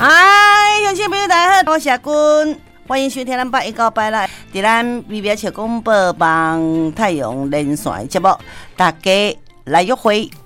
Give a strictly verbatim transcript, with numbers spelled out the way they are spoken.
嗨，乡亲朋友大家好，我是阿君，欢迎收听咱八一九八啦，伫咱微微笑广播帮太阳连线节目，大家来约会。